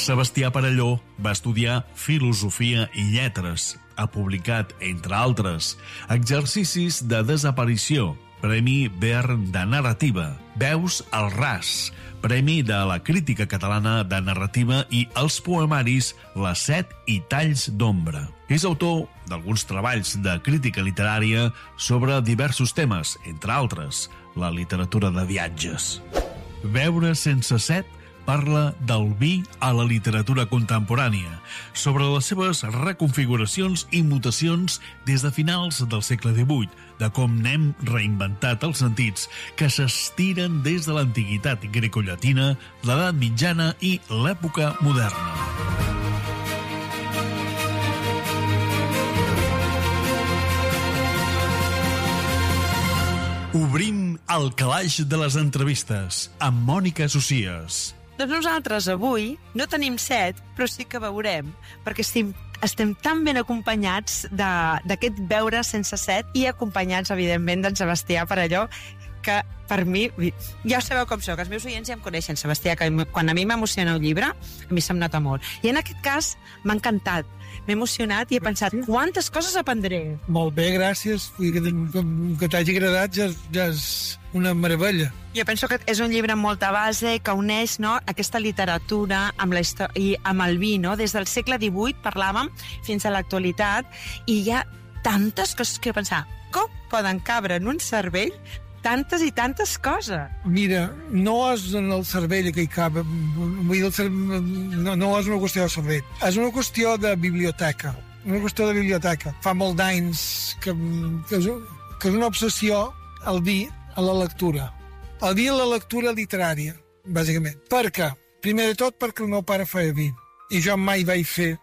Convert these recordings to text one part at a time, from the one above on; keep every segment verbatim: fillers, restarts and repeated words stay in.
Sebastià Perelló va estudiar Filosofia i Lletres. Ha publicat, entre altres, Exercicis de desaparició, Premi Vern de narrativa, Veus al ras, Premi de la Crítica Catalana de Narrativa i els poemaris La Set i Talls d'Ombra. És autor d'alguns treballs de crítica literària sobre diversos temes, entre altres, la literatura de viatges. Beure sense set parla del vi a la literatura contemporània, sobre les seves reconfiguracions i mutacions des de finals del segle divuit, de com n'hem reinventat els sentits que s'estiren des de l'antiguitat grecollatina, l'edat mitjana i l'època moderna. Obrim el calaix de les entrevistes amb Mònica Socias. Doncs nosaltres avui no tenim set, però sí que veurem, perquè estem, estem tan ben acompanyats d'aquest beure sense set i acompanyats, evidentment, d'en Sebastià Perelló, que per mi, ja sabeu com soc, els meus oients ja em coneixen, Sebastià, que quan a mi m'emociona un llibre, a mi se'm nota molt. I en aquest cas m'ha encantat, m'he emocionat i he pensat, quantes coses aprendré. Molt bé, gràcies. Que, que t'hagi agradat ja, ja és una meravella. Jo penso que és un llibre amb molta base, que uneix, no, aquesta literatura amb la història i amb el vi, no? Des del segle divuit, parlàvem, fins a l'actualitat, i hi ha tantes coses que pensar, com poden cabre en un cervell tantes i tantes coses? Mira, no és en el cervell que hi cap, vull dir, el cervell, no, no és una qüestió de cervell, és una qüestió de biblioteca, una qüestió de biblioteca. Fa molt d'anys que, que, és, que és una obsessió el vi a la lectura. El vi a la lectura literària, bàsicament. Per què? Primer de tot perquè el meu pare feia vi, i jo mai vaig fer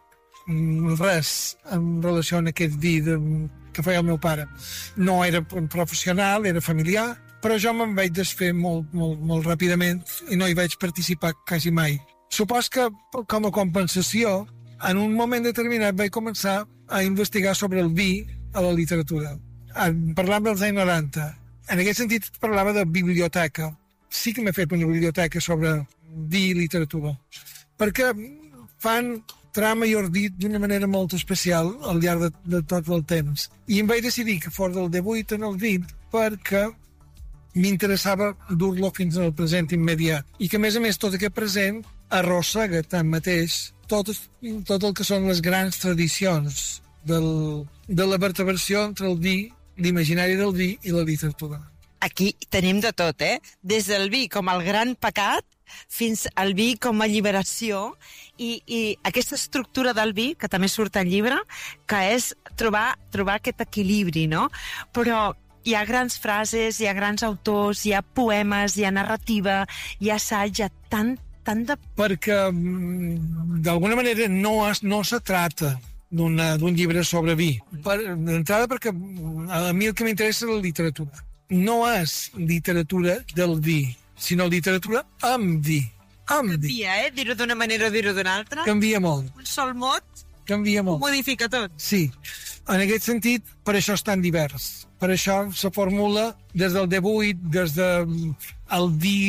res en relació a aquest vi de, que feia el meu pare. No era professional, era familiar, però jo me'n vaig desfer molt, molt, molt ràpidament i no hi vaig participar quasi mai. Supos que, com a compensació, en un moment determinat vaig començar a investigar sobre el vi a la literatura. Parlant dels anys noranta. En aquest sentit parlava de biblioteca. Sí que m'he fet una biblioteca sobre vi i literatura. Perquè fan trama i ordit d'una manera molt especial al llarg de, de tot el temps. I em vaig decidir que fos del divuit en el vint perquè m'interessava dur-lo fins al present immediat. I que, a més a més, tot aquest present arrossega tanmateix tot, tot el que són les grans tradicions del, de la vertebració entre el vi, l'imaginari del vi i la literatura. Aquí tenim de tot, eh? Des del vi com el gran pecat fins al vi com a alliberació i, i aquesta estructura del vi, que també surt al llibre, que és trobar, trobar aquest equilibri, no? Però hi ha grans frases, hi ha grans autors, hi ha poemes, hi ha narrativa, hi ha assaig, hi ha tant, tant de... Perquè, d'alguna manera, no, es, no se trata d'un llibre sobre vi. Per, d'entrada perquè a mi el que m'interessa és la literatura. No és literatura del vi, sinó literatura amb vi. Amb vi. Canvia, eh? Dir-ho d'una manera o dir-ho d'una altra. Canvia molt. Un sol mot Canvia molt. ho modifica tot. Sí. En aquest sentit, per això és tan divers. Per això se formula des del divuit, des del vi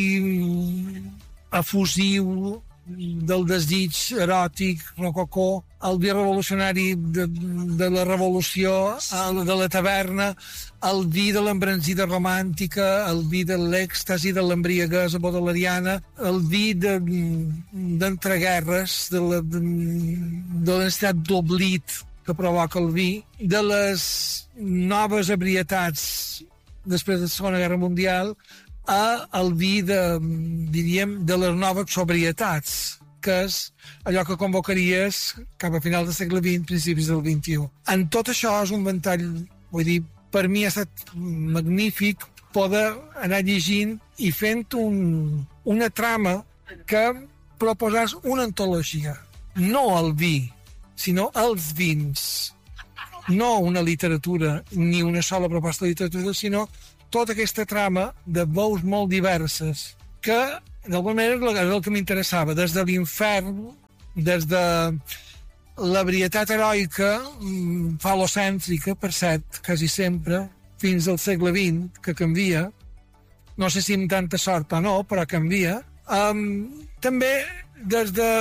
efusiu, del desig eròtic, rococó, el vi revolucionari de, de la revolució, el de la taverna, el vi de l'embranzida romàntica, el vi de l'èxtasi de l'embriaguesa baudelairiana, el vi d'entreguerres, de, de, de, de la necessitat d'oblit que provoca el vi, de les noves ebrietats després de la Segona Guerra Mundial, a el vi de, diríem, de les noves sobrietats, que és allò que convocaries cap a final del segle vint, principis del vint-i-u. En tot això és un ventall, vull dir, per mi ha estat magnífic poder anar llegint i fent un, una trama que proposàs una antologia. No el vi, sinó els vins. No una literatura, ni una sola proposta de literatura, sinó tota aquesta trama de veus molt diverses que, d'alguna manera, és el que m'interessava, des de l'infern, des de la varietat heroica, falocèntrica, per cert, quasi sempre, fins al segle vint, que canvia, no sé si amb tanta sort o no, però canvia. Um, també des de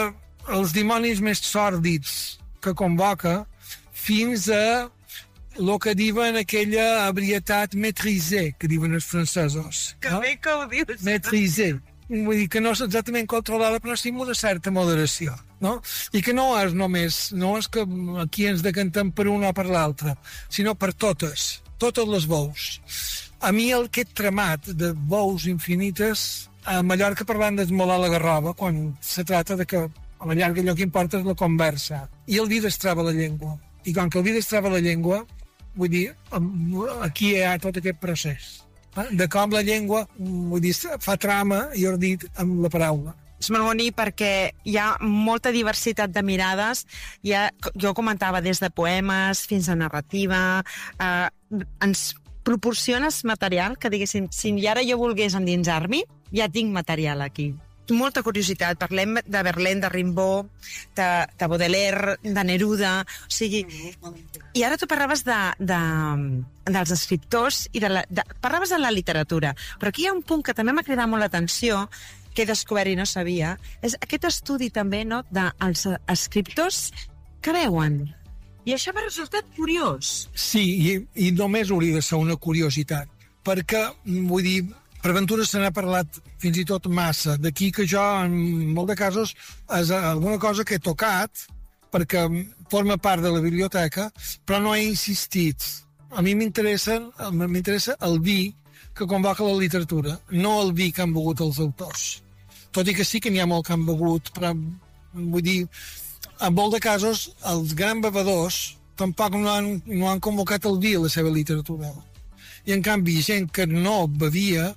els dimonis més sòrdids que convoca fins a el que diuen aquella ebrietat maîtrisée, que diuen els francesos. Que no? Bé que ho dius. Maîtrisée. Vull dir que no és exactament controlada, però sí amb una certa moderació, no? I que no és només, no és que aquí ens decantem per una o per l'altra, sinó per totes, totes les veus. A mi el aquest tramat de veus infinites, a Mallorca parlant d'esmolar la garrova, quan se trata de que a la llarga allò que importa és la conversa. I el vi destrava la llengua. I com que el vi destrava la llengua, vull dir, aquí hi ha tot aquest procés de com la llengua, vull dir, fa trama i ordit amb la paraula. És molt bonic perquè hi ha molta diversitat de mirades. Hi ha, jo comentava des de poemes fins a narrativa. Eh, ens proporciones material que, diguéssim, si ara jo volgués endinsar-m'hi, ja tinc material aquí. Molta curiositat. Parlem de Verlaine, de Rimbaud, de, de Baudelaire, de Neruda. O sigui, i ara tu parlaves de, de, dels escriptors i de la, de, parlaves de la literatura. Però aquí hi ha un punt que també m'ha cridat molt l'atenció, que he descobert i no sabia, és aquest estudi també, no?, dels escriptors que veuen. I això m'ha resultat curiós. Sí, i, i només hauria de ser una curiositat, perquè, vull dir, per Ventura se n'ha parlat fins i tot massa. D'aquí que jo, en molt de casos, és alguna cosa que he tocat, perquè forma part de la biblioteca, però no he insistit. A mi m'interessa m'interessa el vi que convoca la literatura, no el vi que han begut els autors. Tot i que sí que n'hi ha molt que han begut, però, vull dir, en molt de casos, els grans bevedors tampoc no han, no han convocat el vi a la seva literatura. I, en canvi, gent que no bevia,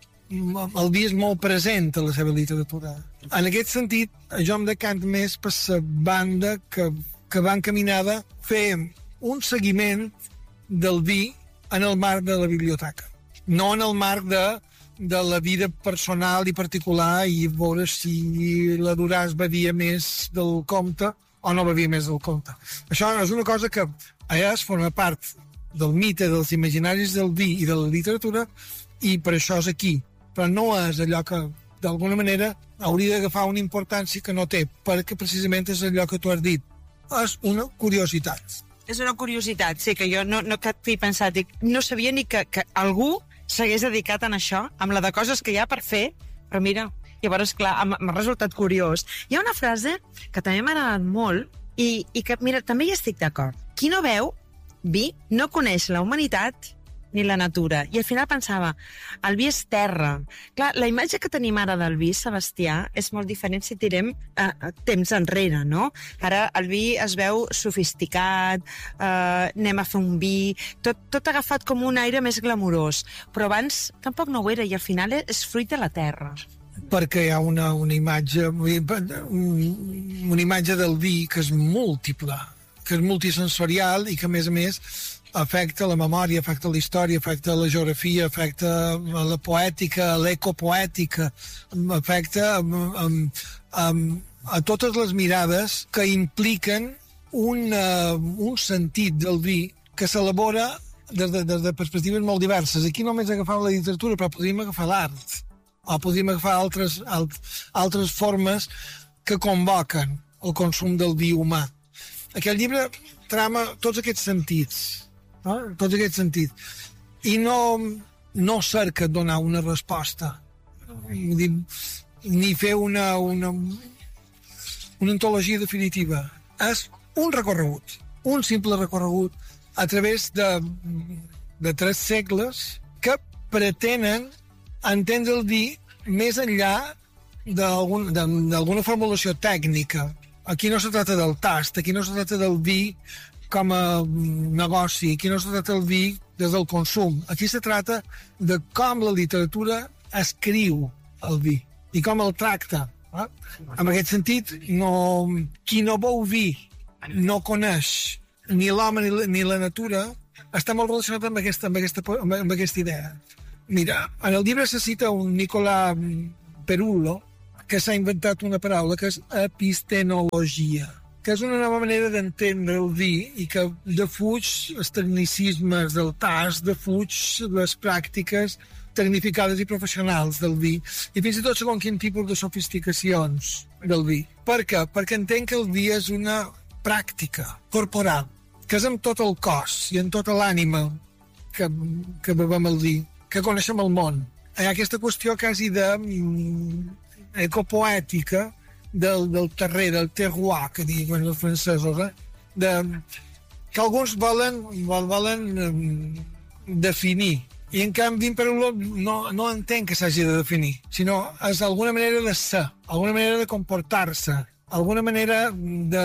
el vi és molt present a la seva literatura. En aquest sentit, jo em decant més per la banda que, que va encaminada a fer un seguiment del vi en el marc de la biblioteca. No en el marc de, de la vida personal i particular i veure si la Duràs bevia més del compte o no bevia més del compte. Això és una cosa que allà es forma part del mite, dels imaginaris del vi i de la literatura, i per això és aquí. Però no és allò que, d'alguna manera, hauria d'agafar una importància que no té, perquè precisament és allò que tu has dit. És una curiositat. És una curiositat, sí, que jo no, no cap he pensat, dic, no sabia ni que, que algú s'hagués dedicat en això, amb la de coses que hi ha per fer, però mira, llavors, clar, m'ha resultat curiós. Hi ha una frase que també m'ha agradat molt i, i que, mira, també hi estic d'acord. Qui no veu vi no coneix la humanitat ni la natura. I al final pensava, el vi és terra. Clar, la imatge que tenim ara del vi, Sebastià, és molt diferent si tirem eh, temps enrere, no? Ara el vi es veu sofisticat, eh, anem a fer un vi, tot, tot agafat com un aire més glamurós. Però abans tampoc no ho era, i al final és fruit de la terra. Perquè hi ha una, una imatge una imatge del vi que és múltiple, que és multisensorial i que, a més a més, afecta la memòria, afecta la història, afecta la geografia, afecta la poètica, l'ecopoètica, afecta um, um, a totes les mirades que impliquen un, uh, un sentit del vi que s'elabora des de, des de perspectives molt diverses. Aquí només agafam la literatura, però podríem agafar l'art, o podríem agafar altres, alt, altres formes que convoquen el consum del vi humà. Aquest llibre trama tots aquests sentits, no? Tots aquests sentits. I no, no cerca donar una resposta, ni fer una, una, una antologia definitiva. És un recorregut, un simple recorregut a través de, de tres segles que pretenen entendre el vi més enllà d'alguna formulació tècnica. Aquí no se trata del tast, aquí no se trata del vi com a negoci, aquí no se trata del vi des del consum. Aquí se trata de com la literatura escriu el vi i com el tracta. Eh? En aquest sentit, no, qui no beu vi no coneix ni l'home ni, ni la natura, està molt relacionat amb aquesta, amb aquesta, amb aquesta idea. Mira, en el llibre se cita un Nicolà Perullo, que s'ha inventat una paraula que és epistenologia, que és una nova manera d'entendre el vi i que defuig els tecnicismes del tast, defuig les pràctiques tecnificades i professionals del vi, i fins i tot segons quin tipus de sofisticacions del vi. Per què? Perquè entenc que el vi és una pràctica corporal, que és amb tot el cos i amb tota l'ànima que, que bevem el vi, que coneixem el món. Hi ha aquesta qüestió quasi de mm, ecopoètica del, del terrer, del terroir, que diuen els francesos, eh? de, que alguns volen, volen um, definir. I en canvi, per no, no entenc que s'hagi de definir, sinó és alguna manera de ser, alguna manera de comportar-se, alguna manera de,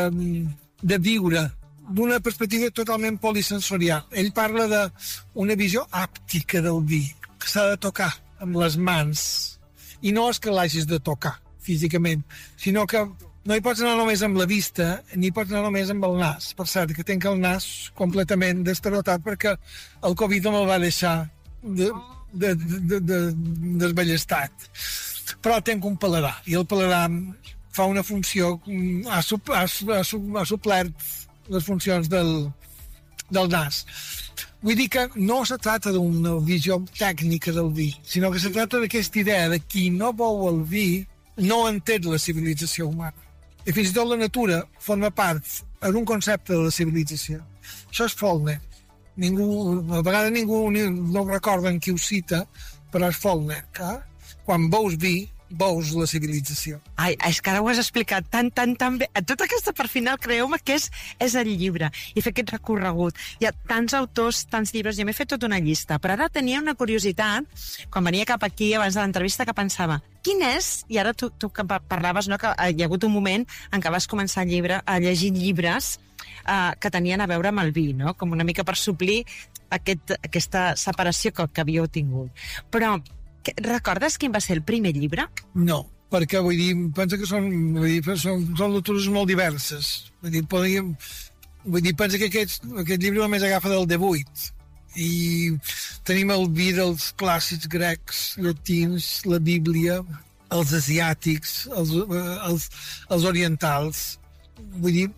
de viure, d'una perspectiva totalment polisensorial. Ell parla d'una visió àptica del vi, que s'ha de tocar amb les mans. I no és que l'hagis de tocar físicament, sinó que no hi pots anar només amb la vista, ni hi pots anar només amb el nas. Per cert, que tenc el nas completament destarotat perquè el Covid no me'l va deixar de, de, de, de, desballestat. Però tenc un paladar, i el paladar fa una funció, ha, ha, ha, ha suplert les funcions del, del nas. Vull dir que no se tracta d'una visió tècnica del vi, sinó que se tracta d'aquesta idea de qui no beu el vi no entén la civilització humana. I fins i tot la natura forma part d'un concepte de la civilització. Això és Faulkner. Ningú, a vegades ningú no recorda en qui ho cita, però és Faulkner, que quan veus vi, veus la civilització. Ai, és que ara ho has explicat tan, tan, tan bé. Tota aquesta part final, creieu-me que és, és el llibre, i fer aquest recorregut. Hi ha tants autors, tants llibres, jo m'he fet tota una llista, però ara tenia una curiositat, quan venia cap aquí, abans de l'entrevista, que pensava, quin és, i ara tu, tu que parlaves, no, que hi ha hagut un moment en què vas començar a, llibre, a llegir llibres eh, que tenien a veure amb el vi, no? Com una mica per suplir aquest, aquesta separació que, que havíeu tingut. Però recordes quin va ser el primer llibre? No, perquè vull dir, pensa que són, vull dir, són, són lectures molt diverses. Vull dir, podríem, vull dir, pensa que aquest, aquest llibre només agafa del divuit. I tenim el vi dels clàssics grecs, llatins, la Bíblia, els asiàtics, els, els, els orientals. Vull dir,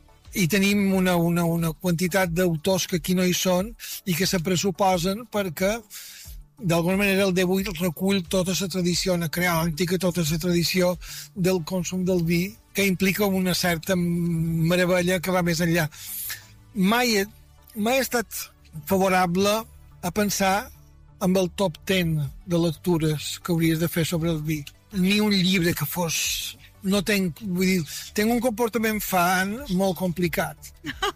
i tenim una, una, una quantitat d'autors que aquí no hi són i que se pressuposen perquè d'alguna manera el divuit recull tota la tradició napoleòntica, tota la tradició del consum del vi, que implica una certa meravella que va més enllà. Mai he, mai he estat favorable a pensar amb el top deu de lectures que hauries de fer sobre el vi. Ni un llibre que fos... No tenc, vull dir, tenc un comportament fan molt complicat.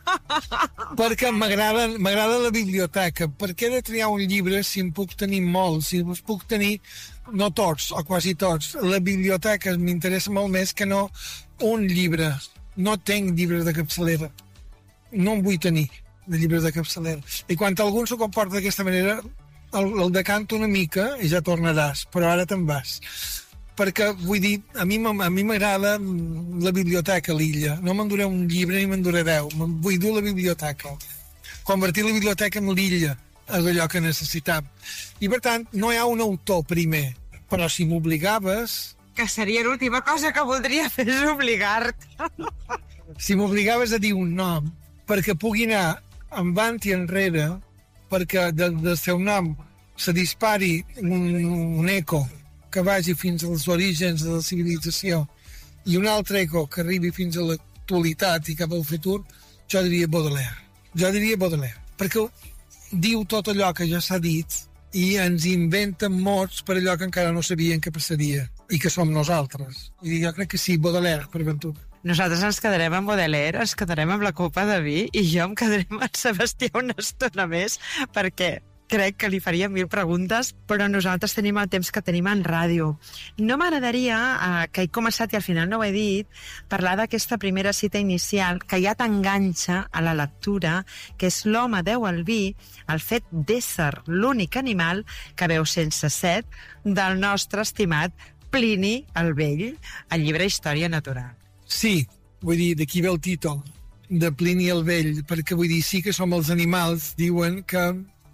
Perquè m'agrada m'agrada la biblioteca. Per què he de triar un llibre si en puc tenir molts? Si els puc tenir, no tots, o quasi tots. La biblioteca m'interessa molt més que no un llibre. No tenc llibres de capçalera. No en vull tenir, de llibres de capçalera. I quan algú s'ho comporta d'aquesta manera, el, el decanto una mica i ja tornaràs, però ara te'n vas. Perquè, vull dir, a mi a mi m'agrada la biblioteca a l'illa. No m'enduré un llibre ni m'enduré deu. Vull dur la biblioteca. Convertir la biblioteca en l'illa és allò que necessitam. I, per tant, no hi ha un autor primer. Però si m'obligaves... Que seria l'última cosa que voldria fer, és obligar-te. Si m'obligaves a dir un nom perquè pugui anar endavant i enrere, perquè del, del seu nom se dispari un, un eco que vagi fins als orígens de la civilització i un altre eco que arribi fins a l'actualitat i cap al futur, jo diria Baudelaire. Jo diria Baudelaire. Perquè diu tot allò que ja s'ha dit i ens inventa mots per allò que encara no sabien que passaria i que som nosaltres. I jo crec que sí, Baudelaire, per aventura. Nosaltres ens quedarem amb Baudelaire, ens quedarem amb la copa de vi i jo em quedaré amb en Sebastià una estona més perquè crec que li faria mil preguntes, però nosaltres tenim el temps que tenim en ràdio. No m'agradaria, eh, que he començat i al final no ho he dit, parlar d'aquesta primera cita inicial que ja t'enganxa a la lectura, que és l'home deu al vi, el fet d'ésser l'únic animal que veu sense set, del nostre estimat Plini el Vell, el llibre Història Natural. Sí, vull dir, d'aquí ve el títol de Plini el Vell, perquè vull dir, sí que som els animals, diuen que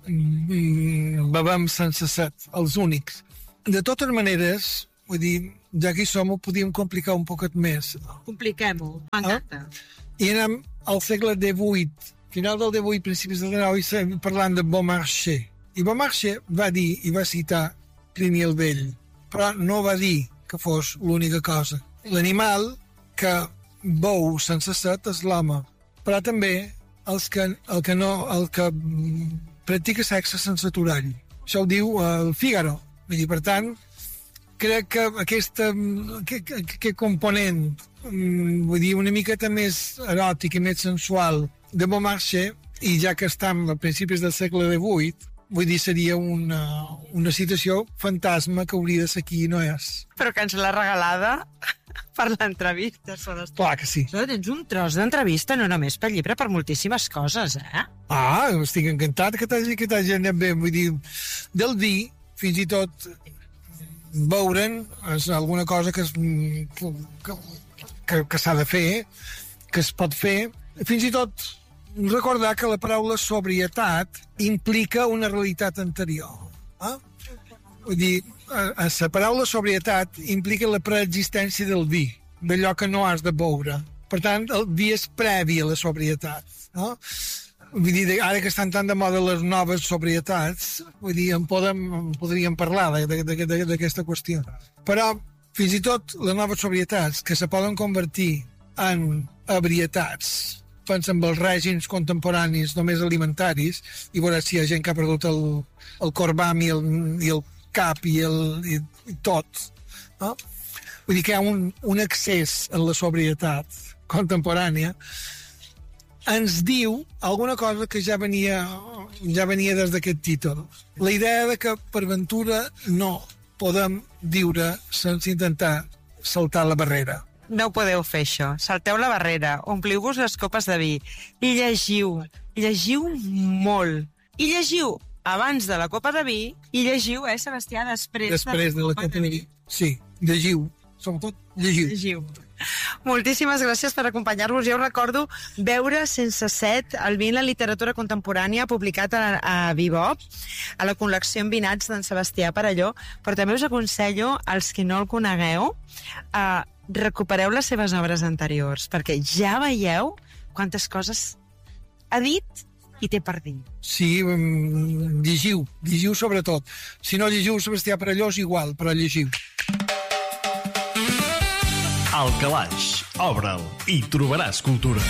bevem sense set, els únics. De totes maneres, vull dir, ja que hi som, ho podíem complicar un poquet més. Compliquem-ho, m'encanta. Ah? I anem al segle divuit, final del divuit, principis del dinou, i parlant de Beaumarchais. I Beaumarchais va dir i va citar Plini el Vell, però no va dir que fos l'única cosa. L'animal que bou sense set és l'home, però també els que, el que no, el que practica sexe sense aturall. Això ho diu el Figaro. Vull dir, per tant, crec que aquesta, aquest, aquest component, vull dir, una miqueta més eròtic i més sensual de Beaumarchais, i ja que estem a principis del segle divuit, vull dir, seria una, una situació fantasma que hauria de ser aquí i no és. Però que ens l'ha regalada per l'entrevista. Clar que sí. Però tens un tros d'entrevista, no només pel llibre, per moltíssimes coses, eh? Ah, estic encantat que t'hagi que t'hagi anat bé. Vull dir, del dir, fins i tot veure'n és alguna cosa que, es, que, que, que s'ha de fer, que es pot fer. Fins i tot recordar que la paraula sobrietat implica una realitat anterior. Eh? Vull dir, la paraula sobrietat implica la preexistència del vi, d'allò que no has de beure. Per tant, el vi és previ a la sobrietat. No? Vull dir, ara que estan tan de moda les noves sobrietats, vull dir, en, podem, en podríem parlar d'aquesta qüestió. Però, fins i tot, les noves sobrietats que se poden convertir en ebrietats, pensa en els règims contemporanis només alimentaris i veuràs si hi ha gent que ha perdut el, el corbam i el, i el cap i, el, i, i tot. No? Vull dir que hi ha un, un accés a la sobrietat contemporània ens diu alguna cosa que ja venia, ja venia des d'aquest títol. La idea de que per ventura no podem viure sense intentar saltar la barrera. No ho podeu fer, això. Salteu la barrera, ompliu-vos les copes de vi i llegiu. Llegiu molt. I llegiu abans de la copa de vi i llegiu, eh, Sebastià, després, després de la copa de vi. Sí, llegiu. Sobretot, llegiu. Llegiu. Moltíssimes gràcies per acompanyar-vos. Jo recordo Beure sense set, el vi en la literatura contemporània, publicat a, a Bebop, a la col·lecció Envinats d'en Sebastià Perelló, però també us aconsello, als que no el conegueu, a recupereu les seves obres anteriors, perquè ja veieu quantes coses ha dit i té per dir. Sí, um, llegiu, llegiu sobretot. Si no llegiu Sebastià Perelló és igual, però llegiu. Al Calaix, obre'l i trobaràs cultura.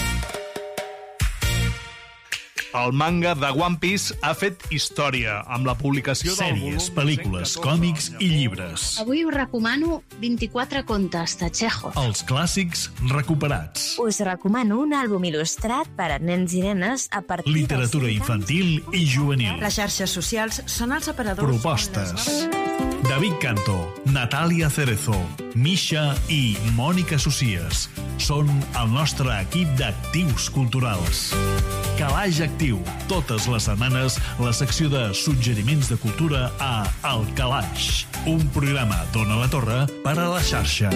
El manga de One Piece ha fet història amb la publicació del volum... Sèries, pel·lícules, còmics i llibres. Avui us recomano vint-i-quatre contes de Chekhov. Els clàssics recuperats. Us recomano un àlbum il·lustrat per a nens i nenes a partir Literatura dels infantil i juvenil. Les xarxes socials són els aparadors... Propostes. David Canto, Natàlia Cerezo, Misha i Mònica Socias són el nostre equip d'actius culturals. Calaix Actiu, totes les setmanes, la secció de suggeriments de cultura a El Calaix, un programa d'Ona la Torre per a la xarxa.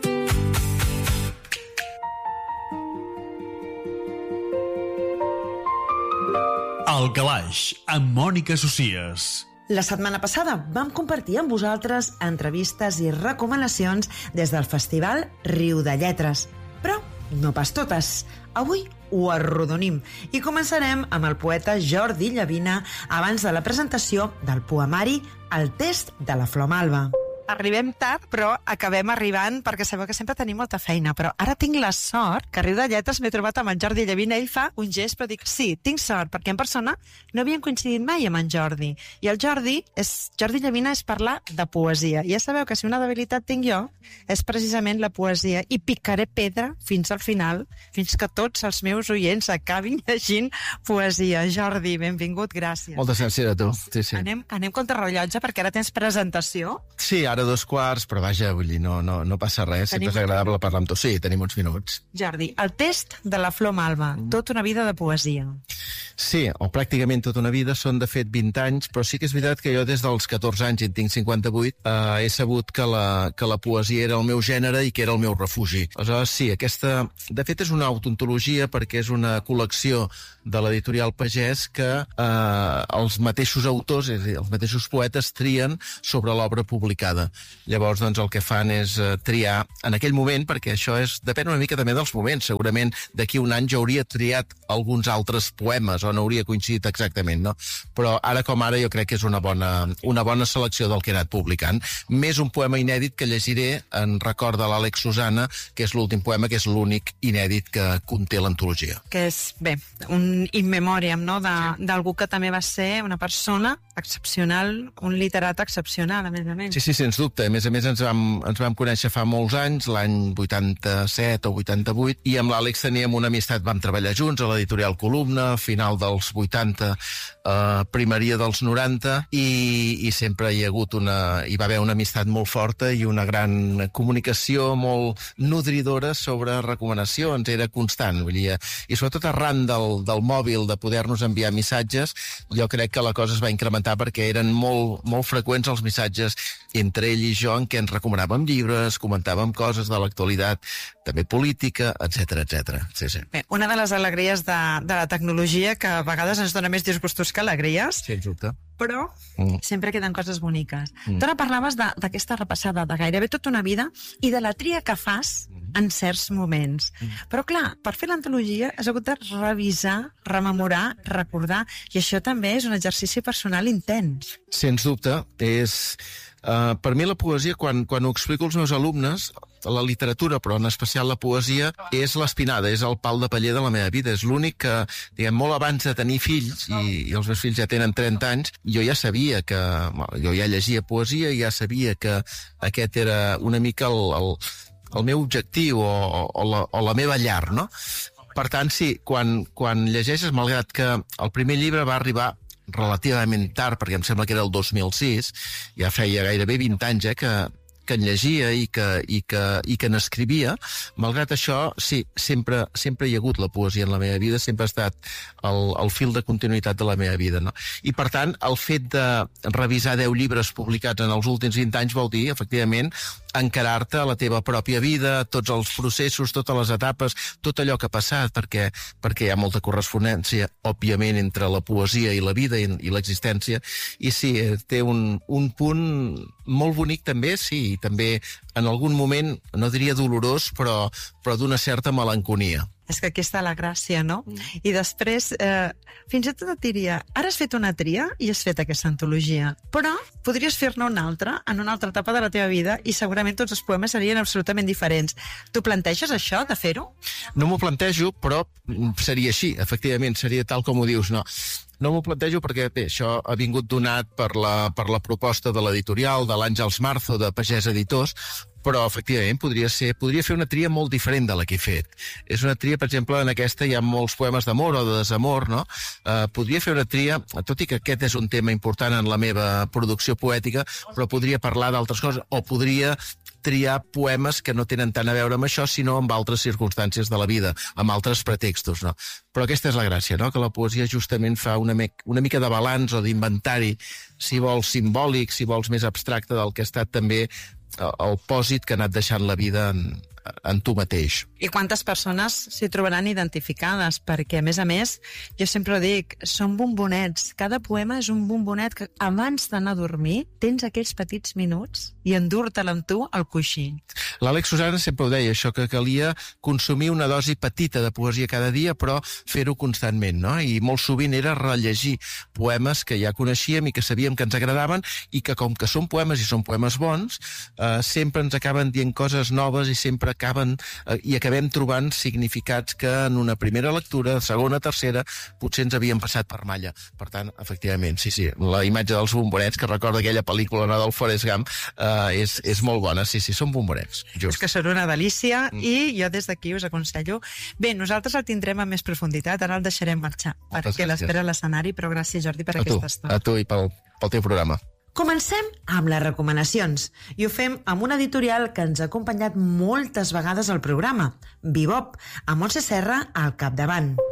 El Calaix, amb Mònica Socias. La setmana passada vam compartir amb vosaltres entrevistes i recomanacions des del Festival Riu de Lletres. Però no pas totes. Avui ho arrodonim i començarem amb el poeta Jordi Llavina abans de la presentació del poemari El test de la flor malva. Arribem tard, però acabem arribant perquè sabeu que sempre tenim molta feina, però ara tinc la sort que a Riu de Lletres m'he trobat amb en Jordi Llavina. Ell fa un gest, però dic, sí, tinc sort, perquè en persona no havíem coincidit mai amb en Jordi. I el Jordi, és, Jordi Llavina és parlar de poesia. I ja sabeu que si una debilitat tinc jo és precisament la poesia. I picaré pedra fins al final, fins que tots els meus oients acabin llegint poesia. Jordi, benvingut, gràcies. Moltes gràcies a tu. Sí, sí. Anem, anem contra rellotge perquè ara tens presentació. Sí, ara dos quarts, però vaja, vull dir, no, no, no passa res, sempre Tenim... és agradable parlar amb tu. Sí, tenim uns minuts. Jordi, el test de la flor malva, tota una vida de poesia. Sí, o pràcticament tota una vida, són de fet vint anys, però sí que és veritat que jo des dels catorze anys, i en tinc cinquanta-vuit, eh, he sabut que la, que la poesia era el meu gènere i que era el meu refugi. Aleshores, sí, aquesta, de fet és una autoantologia perquè és una col·lecció de l'editorial Pagès que eh, els mateixos autors, és a dir, els mateixos poetes trien sobre l'obra publicada. Llavors, doncs, el que fan és uh, triar en aquell moment, perquè això és, depèn una mica també dels moments. Segurament d'aquí un any jo hauria triat alguns altres poemes o no hauria coincidit exactament, no? Però ara com ara jo crec que és una bona, una bona selecció del que he anat publicant. Més un poema inèdit que llegiré en record de l'Àlex Susana, que és l'últim poema, que és l'únic inèdit que conté l'antologia. Que és, bé, un in memoriam, no?, d'algú que també va ser una persona excepcional, un literat excepcional, a més a més. Sí, sí, sens dubte. A més a més ens vam, ens vam conèixer fa molts anys, l'any vuitanta-set o vuitanta-vuit, i amb l'Àlex teníem una amistat, vam treballar junts a l'editorial Columna, final dels vuitanta, eh, primeria dels noranta, i, i sempre hi ha hagut una, hi va haver una amistat molt forta i una gran comunicació molt nodridora sobre recomanacions, era constant, vull dir, i sobretot arran del, del mòbil, de poder-nos enviar missatges, jo crec que la cosa es va incrementar perquè eren molt, molt freqüents els missatges entre ell i jo en què ens recomanàvem llibres, comentàvem coses de l'actualitat, també política, etcètera, etcètera. Sí, sí. Bé, una de les alegries de, de la tecnologia que a vegades ens dona més disgustos que alegries, Sens dubte. però mm. sempre queden coses boniques. Mm. Tu ara parlaves d'aquesta repassada de gairebé tota una vida i de la tria que fas mm. en certs moments. Mm. Però clar, per fer l'antologia has hagut de revisar, rememorar, recordar, i això també és un exercici personal intens. Sens dubte, és... Uh, per mi la poesia, quan, quan ho explico als meus alumnes, la literatura, però en especial la poesia, és l'espinada, és el pal de paller de la meva vida. És l'únic que, diguem, molt abans de tenir fills, i, i els meus fills ja tenen trenta anys, jo ja sabia que... Jo ja llegia poesia i ja sabia que aquest era una mica el, el, el meu objectiu o, o, la, o la meva llar, no? Per tant, sí, quan, quan llegeixes, malgrat que el primer llibre va arribar relativament tard, perquè em sembla que era el dos mil sis, ja feia gairebé vint anys eh, que, que en llegia i que, i que, i que n'escrivia. Malgrat això, sí, sempre, sempre hi ha hagut la poesia en la meva vida, sempre ha estat el, el fil de continuïtat de la meva vida, no? I, per tant, el fet de revisar deu llibres publicats en els últims vint anys vol dir, efectivament, encarar-te a la teva pròpia vida, tots els processos, totes les etapes, tot allò que ha passat, perquè, perquè hi ha molta correspondència, òbviament, entre la poesia i la vida i, i l'existència, i sí, té un, un punt molt bonic també, sí, i també en algun moment, no diria dolorós, però, però d'una certa melanconia. És que aquí està la gràcia, no? Mm. I després, eh, fins i tot et diria, ara has fet una tria i has fet aquesta antologia, però podries fer-ne una altra en una altra etapa de la teva vida i segurament tots els poemes serien absolutament diferents. Tu planteges això, de fer-ho? No m'ho plantejo, però seria així, efectivament, seria tal com ho dius, no? No m'ho plantejo perquè, bé, això ha vingut donat per la, per la proposta de l'editorial, de l'Àngels Marzo, de Pagès Editors, però, efectivament, podria ser, podria fer una tria molt diferent de la que he fet. És una tria, per exemple, en aquesta hi ha molts poemes d'amor o de desamor, no? Eh, podria fer una tria, tot i que aquest és un tema important en la meva producció poètica, però podria parlar d'altres coses, o podria triar poemes que no tenen tant a veure amb això, sinó amb altres circumstàncies de la vida, amb altres pretextos, no? Però aquesta és la gràcia, no? Que la poesia justament fa una, me una mica de balanç o d'inventari, si vols simbòlic, si vols més abstracte del que ha estat també el pòsit que ha anat deixant la vida en, en tu mateix. I quantes persones s'hi trobaran identificades, perquè, a més a més, jo sempre ho dic, són bombonets. Cada poema és un bombonet que abans d'anar a dormir tens aquells petits minuts i endur-te'l amb tu al coixí. L'Àlex Susana sempre ho deia, això que calia consumir una dosi petita de poesia cada dia, però fer-ho constantment, no? I molt sovint era rellegir poemes que ja coneixíem i que sabíem que ens agradaven i que, com que són poemes i són poemes bons, eh, sempre ens acaben dient coses noves i sempre acaben eh, i acabem trobant significats que en una primera lectura, segona, tercera, potser ens havien passat per malla. Per tant, efectivament, sí, sí, la imatge dels bombonets, que recorda aquella pel·lícula no, del Forrest Gump, eh, és, és molt bona. Sí, sí, són bombonets. Just. És que són una delícia mm. i jo des d'aquí us aconsello. Bé, nosaltres el tindrem amb més profunditat, ara el deixarem marxar, Moltes perquè l'espera a l'escenari, però gràcies, Jordi, per a aquesta tu, estona. A tu i pel, pel teu programa. Comencem amb les recomanacions i ho fem amb una editorial que ens ha acompanyat moltes vegades al programa, Bebop, amb Montse Serra al capdavant.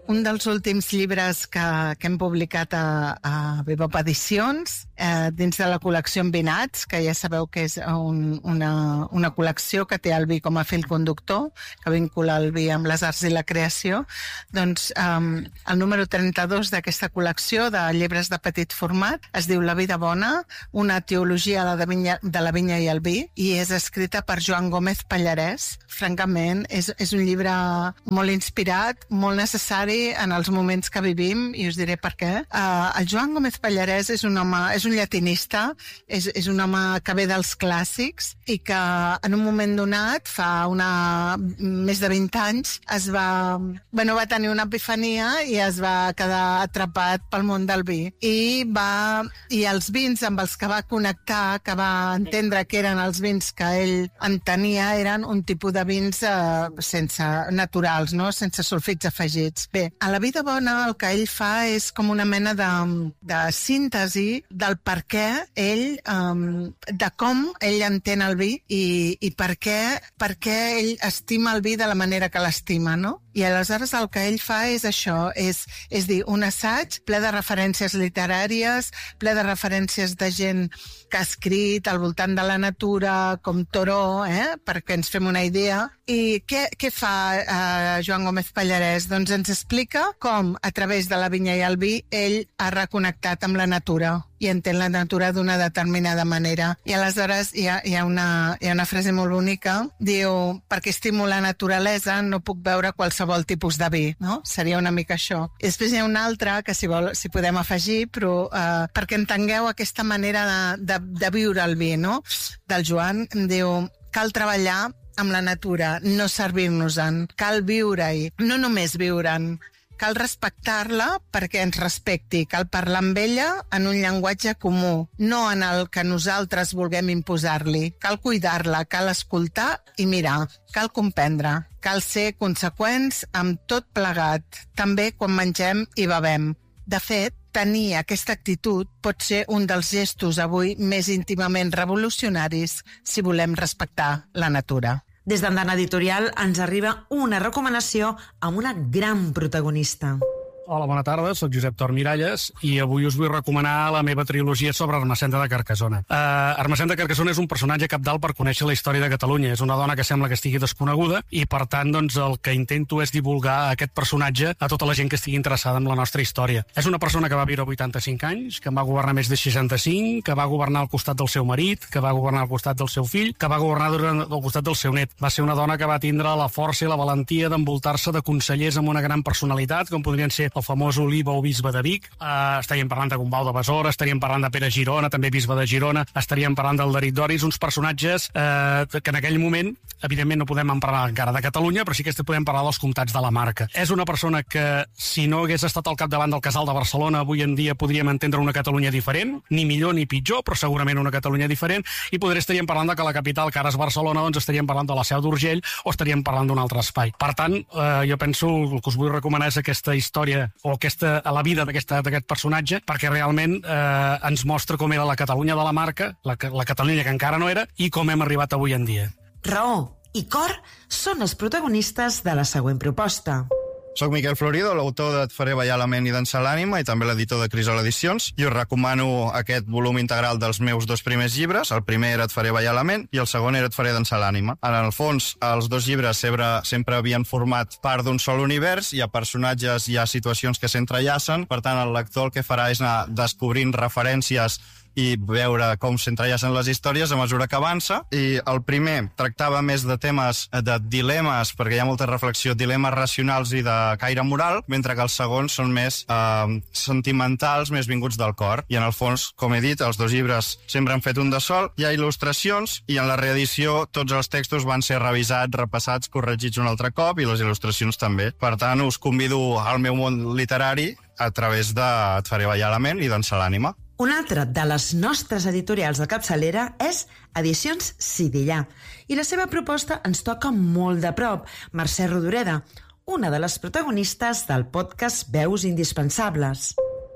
un dels últims llibres que, que hem publicat a, a Bebop Edicions, eh, dins de la col·lecció Envinats, que ja sabeu que és un, una, una col·lecció que té el vi com a fil conductor, que vincula el vi amb les arts i la creació. Doncs eh, el número trenta-dos d'aquesta col·lecció de llibres de petit format es diu La vida bona, una teologia de la vinya, de la vinya i el vi, i és escrita per Joan Gómez Pallarès. Francament, és, és un llibre molt inspirat, molt necessari en els moments que vivim, i us diré per què. Uh, el Joan Gómez Pallarès és un home, és un llatinista, és, és un home que ve dels clàssics i que en un moment donat, fa una, més de vint anys, es va, bueno, va tenir una epifania i es va quedar atrapat pel món del vi. I, va, i els vins amb els que va connectar, que va entendre que eren els vins que ell entenia, eren un tipus de vins eh, sense naturals, no? Sense sulfits afegits. Bé, a La vida bona el que ell fa és com una mena de, de síntesi del per què ell, um, de com ell entén el vi i, i per què, per què ell estima el vi de la manera que l'estima, no? I aleshores el que ell fa és això, és, és dir, un assaig ple de referències literàries, ple de referències de gent que ha escrit al voltant de la natura, com Thoreau, eh? Perquè ens fem una idea. I què, què fa eh, Joan Gómez Pallarès? Doncs ens explica com, a través de la vinya i el vi, ell ha reconnectat amb la natura i entén la natura d'una determinada manera. I aleshores hi ha, hi ha, una, hi ha una frase molt bonica, diu, perquè estimo la naturalesa no puc veure qualsevol tipus de vi, no? Seria una mica això. I després hi ha una altra que si, vol, si podem afegir, però eh, perquè entengueu aquesta manera de, de, de viure el vi, no? Del Joan, diu, cal treballar amb la natura, no servir-nos-en, cal viure-hi, no només viure'n, cal respectar-la perquè ens respecti, cal parlar amb ella en un llenguatge comú, no en el que nosaltres vulguem imposar-li. Cal cuidar-la, cal escoltar i mirar, cal comprendre, cal ser conseqüents amb tot plegat, també quan mengem i bevem. De fet, tenir aquesta actitud pot ser un dels gestos avui més íntimament revolucionaris si volem respectar la natura. Des d'Andana Editorial ens arriba una recomanació amb una gran protagonista. Hola, bona tarda, soc Josep Tor Miralles i avui us vull recomanar la meva trilogia sobre Ermessenda de Carcassona. Uh, Ermessenda de Carcassona és un personatge cabdal per conèixer la història de Catalunya. És una dona que sembla que estigui desconeguda i, per tant, doncs, el que intento és divulgar aquest personatge a tota la gent que estigui interessada en la nostra història. És una persona que va viure vuitanta-cinc anys, que va governar més de seixanta-cinc, que va governar al costat del seu marit, que va governar al costat del seu fill, que va governar durant, al costat del seu net. Va ser una dona que va tindre la força i la valentia d'envoltar-se de consellers amb una gran personalitat, com podrien ser el famós Oliva o bisbe de Vic, uh, estaríem parlant de Gombau de Besora, estaríem parlant de Pere Girona, també bisbe de Girona, estaríem parlant del Darit Doris, uns personatges uh, que en aquell moment, evidentment no podem parlar encara de Catalunya, però sí que podem parlar dels comtats de la Marca. És una persona que, si no hagués estat al capdavant del Casal de Barcelona, avui en dia podríem entendre una Catalunya diferent, ni millor ni pitjor, però segurament una Catalunya diferent, i potser estaríem parlant de que la capital, que ara és Barcelona, doncs estaríem parlant de la Seu d'Urgell o estaríem parlant d'un altre espai. Per tant, eh, jo penso, el que us vull recomanar és aquesta història o aquesta, a la vida d'aquest personatge, perquè realment eh, ens mostra com era la Catalunya de la Marca, la, la Catalunya que encara no era, i com hem arribat avui en dia. Raó i cor són els protagonistes de la següent proposta. Soc Miquel Florido, l'autor de Et faré ballar la ment i dansar l'ànima i també l'editor de Crisol Edicions, i us recomano aquest volum integral dels meus dos primers llibres. El primer era Et faré ballar la ment i el segon era Et faré dansar l'ànima. En el fons, els dos llibres sempre, sempre havien format part d'un sol univers, hi ha personatges, hi ha situacions que s'entrellacen, per tant el lector el que farà és anar descobrint referències i veure com s'entrellacen les històries a mesura que avança. I el primer tractava més de temes, de dilemes, perquè hi ha molta reflexió, dilemes racionals i de caire moral, mentre que els segons són més eh, sentimentals, més vinguts del cor. I en el fons, com he dit, els dos llibres sempre han fet un de sol, hi ha il·lustracions i en la reedició tots els textos van ser revisats, repassats, corregits un altre cop i les il·lustracions també. Per tant, us convido al meu món literari a través de Et faré ballar la ment i dansar l'ànima. Una altra de les nostres editorials de capçalera és Edicions Sidillà, i la seva proposta ens toca molt de prop. Mercè Rodoreda, una de les protagonistes del podcast Veus Indispensables.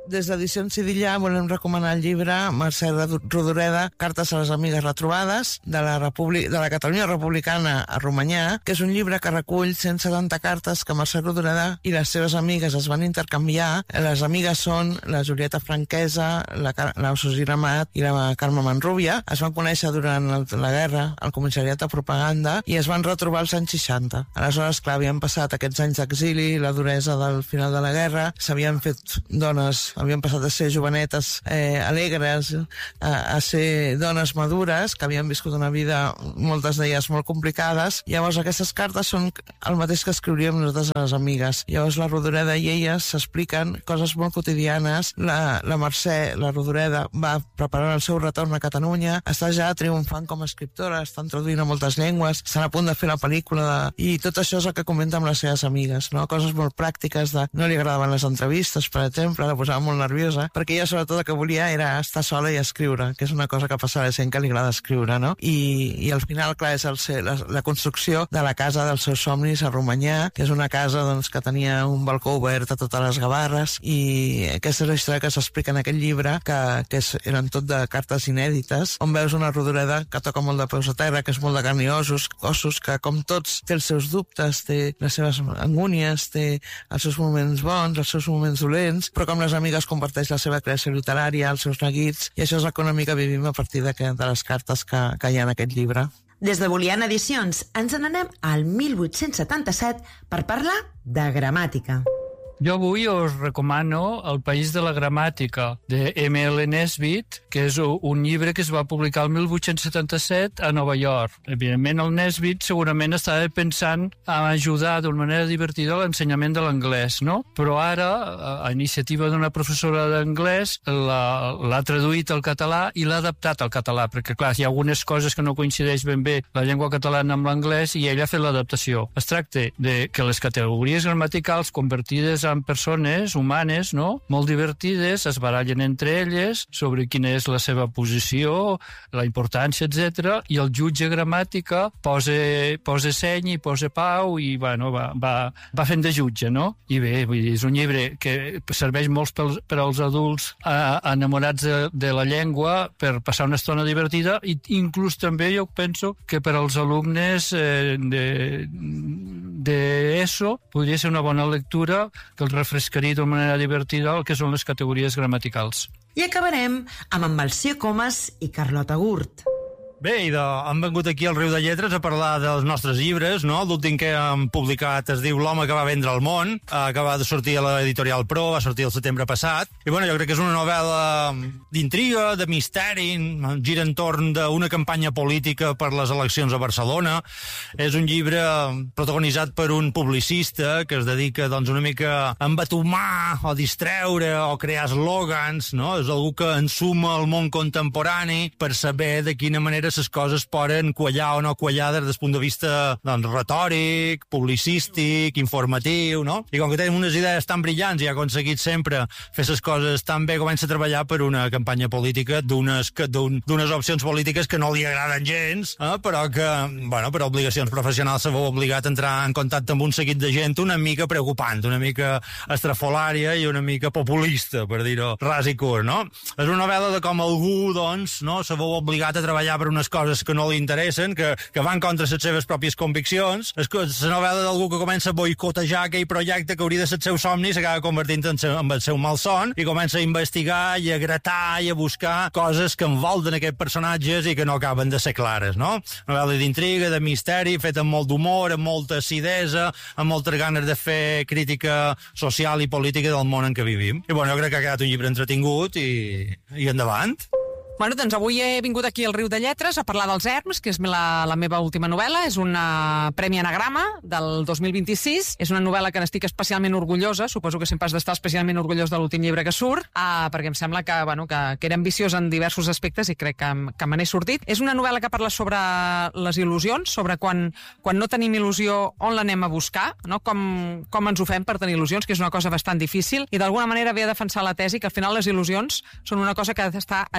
Des d'Edicions Cidillà volem recomanar el llibre Mercè Rodoreda, Cartes a les amigues retrobades, de la, Repúblic... de la Catalunya republicana a Romanyà, que és un llibre que recull cent setanta cartes que Mercè Rodoreda i les seves amigues es van intercanviar. Les amigues són la Julieta Franquesa, la, Car... la Susi Ramat i la Carme Manrubia. Es van conèixer durant el... la guerra al comissariat de propaganda i es van retrobar als anys seixanta. Aleshores, clar, havien passat aquests anys d'exili, la duresa del final de la guerra, s'havien fet dones, havien passat a ser jovenetes eh, alegres a, a ser dones madures que havien viscut una vida, moltes d'elles molt complicades. Llavors aquestes cartes són el mateix que escriuríem nosaltres a les amigues. Llavors la Rodoreda i elles s'expliquen coses molt quotidianes. La, la Mercè, la Rodoreda, va preparant el seu retorn a Catalunya, està ja triomfant com a escriptora, estan traduint a moltes llengües, estan a punt de fer la pel·lícula de... i tot això és el que comenta amb les seves amigues, no? Coses molt pràctiques de... no li agradaven les entrevistes, per exemple, la posava molt nerviosa, perquè ella sobretot el que volia era estar sola i escriure, que és una cosa que passa a la gent que li agrada escriure, no? I, i al final, clar, és el, la, la construcció de la casa dels seus somnis a Romanyà, que és una casa doncs, que tenia un balcó obert a totes les gavarres, i aquesta és la història que s'explica en aquest llibre, que, que és, eren tot de cartes inèdites, on veus una Rodoreda que toca molt de peus a terra, que és molt de carn i ossos, ossos, que com tots té els seus dubtes, té les seves angúnies, té els seus moments bons, els seus moments dolents, però com les amigues comparteix la seva creació literària, els seus neguits, i això és el que una mica vivim a partir de, que, de les cartes que, que hi ha en aquest llibre. Des de Boliana Edicions ens n'anem al mil vuit-cents setanta-set per parlar de gramàtica. Jo avui us recomano El país de la gramàtica, de eme ele Nesbitt, que és un llibre que es va publicar el mil vuit-cents setanta-set a Nova York. Evidentment, el Nesbitt segurament estava pensant a ajudar d'una manera divertida l'ensenyament de l'anglès, no? Però ara, a iniciativa d'una professora d'anglès, l'ha traduït al català i l'ha adaptat al català, perquè, clar, hi ha algunes coses que no coincideix ben bé la llengua catalana amb l'anglès i ella ha fet l'adaptació. Es tracta de que les categories gramaticals convertides en persones humanes, no?, molt divertides, es barallen entre elles sobre quina és la seva posició, la importància, etcètera, i el jutge gramàtica posa, posa seny i posa pau i, bueno, va, va, va fent de jutge, no? I bé, vull dir, és un llibre que serveix molt per, per als adults eh, enamorats de, de la llengua per passar una estona divertida i inclús també jo penso que per als alumnes eh, de, de ESO podria ser una bona lectura que els refrescaria d'una manera divertida el que són les categories gramaticals. I acabarem amb en Melcior Comas i Carlota Gurt. Bé, i de, hem vengut aquí al Riu de Lletres a parlar dels nostres llibres, no? L'últim que hem publicat es diu L'home que va vendre el món, eh, que va sortir a l'editorial Pro, va sortir el setembre passat. I bueno, jo crec que és una novel·la d'intriga, de misteri, gira entorn d'una campanya política per les eleccions a Barcelona. És un llibre protagonitzat per un publicista que es dedica doncs, una mica a embatumar o distreure o crear eslògans, no? És algú que ensuma el món contemporani per saber de quina manera les coses poden quallar o no quallar des del punt de vista doncs, retòric, publicístic, informatiu, no? I com que tenen unes idees tan brillants i ha aconseguit sempre fer les coses tan bé, comença a treballar per una campanya política d'unes d'unes opcions polítiques que no li agraden gens, eh? Però que, bueno, per obligacions professionals se veu obligat a entrar en contacte amb un seguit de gent una mica preocupant, una mica estrafolària i una mica populista, per dir-ho ras i curt, no? És una novel·la de com algú, doncs, no, se veu obligat a treballar per unes coses que no li interessen, que, que van contra les seves pròpies conviccions. És la novel·la d'algú que comença a boicotejar aquell projecte que hauria de ser el seu somni i s'acaba convertint en, seu, en el seu malson i comença a investigar i a gratar i a buscar coses que envolten aquests personatges i que no acaben de ser clares, no? Novel·la d'intriga, de misteri, feta amb molt d'humor, amb molta acidesa, amb moltes ganes de fer crítica social i política del món en què vivim. I bueno, jo crec que ha quedat un llibre entretingut i, i endavant. Bueno, doncs avui he vingut aquí al Riu de Lletres a parlar dels Erms, que és la, la meva última novel·la. És una Premi Anagrama del dos mil vint-i-sis. És una novel·la que n'estic especialment orgullosa. Suposo que sempre has d'estar especialment orgullós de l'últim llibre que surt, uh, perquè em sembla que, bueno, que, que era ambiciós en diversos aspectes i crec que, que me n'he sortit. És una novel·la que parla sobre les il·lusions, sobre quan, quan no tenim il·lusió, on l'anem a buscar, no? com, com ens ho fem per tenir il·lusions, que és una cosa bastant difícil, i d'alguna manera ve a defensar la tesi que al final les il·lusions són una cosa que ha d'estar a dins del nostre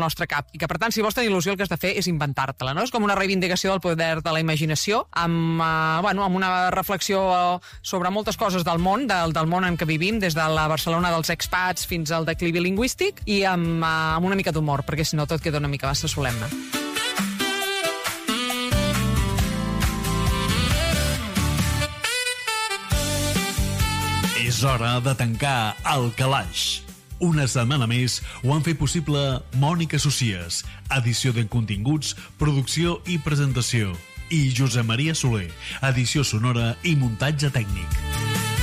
nostre cap. I que, per tant, si vols tenir il·lusió, el que has de fer és inventar-te-la, no? És com una reivindicació del poder de la imaginació, amb, uh, bueno, amb una reflexió sobre moltes coses del món, del, del món en què vivim, des de la Barcelona dels expats fins al declivi lingüístic, i amb, uh, amb una mica d'humor, perquè si no tot queda una mica massa solemne. És hora de tancar el calaix. Una setmana més ho han fet possible Mònica Socies, edició de continguts, producció i presentació, i Josep Maria Soler, edició sonora i muntatge tècnic.